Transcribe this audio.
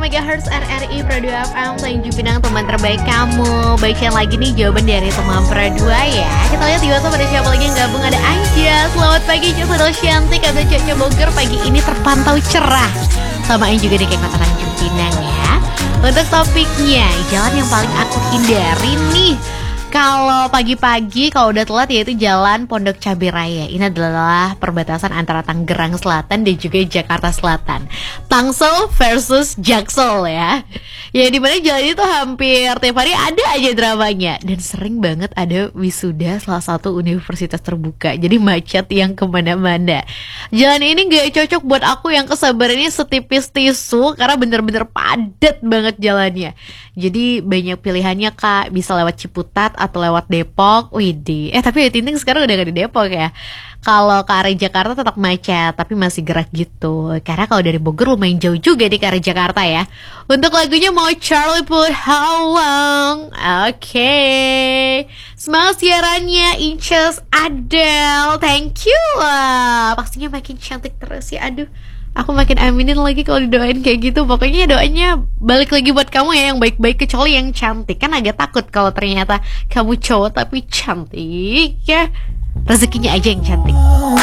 MHz RRI Pro 2 FM, Tanjung Pinang, teman terbaik kamu. Bacain lagi nih jawaban dari teman Pro 2 ya. Kita lihat di WhatsApp ada siapa lagi yang gabung. Ada Anja. Selamat pagi Cesodol Cantik. Ada Caca Bogor, pagi ini terpantau cerah. Samain juga di Kota Tanjung Pinang ya. Untuk topiknya, jalan yang paling aku hindari nih kalau pagi-pagi, kalau udah telat, yaitu Jalan Pondok Cabe Raya. Ini adalah perbatasan antara Tangerang Selatan dan juga Jakarta Selatan. Tangsel versus Jaksel ya. Ya dimana jalan itu hampir tiap hari ada aja dramanya. Dan sering banget ada wisuda salah satu universitas terbuka. Jadi macet yang kemana-mana. Jalan ini gak cocok buat aku yang kesabarannya setipis tisu, karena bener-bener padat banget jalannya. Jadi banyak pilihannya kak, bisa lewat Ciputat atau lewat Depok. Widih, tapi ya Tinting sekarang udah gak di Depok ya. Kalau ke arah Jakarta tetap macet, tapi masih gerak gitu. Karena kalau dari Bogor lumayan jauh juga di ke arah Jakarta ya. Untuk lagunya mau Charlie Puth How Long. Oke. Semangat siarannya Inches Adele. Thank you lah. Pastinya makin cantik terus ya. Aduh, aku makin aminin lagi kalau didoain kayak gitu. Pokoknya doanya balik lagi buat kamu ya, yang baik-baik, kecuali yang cantik. Kan agak takut kalau ternyata kamu cowok tapi cantik ya. Rezekinya aja yang cantik.